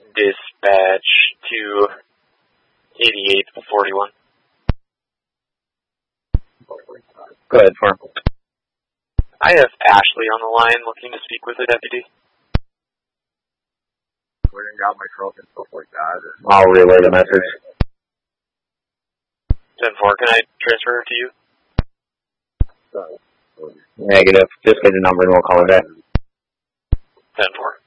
dispatch to 8841. Go ahead, Farm. I have Ashley on the line looking to speak with a deputy. Clearing out my truck and stuff like that. I'll relay the message. 10-4, can I transfer her to you? Negative. Just get the number and we'll call it back. 10-4.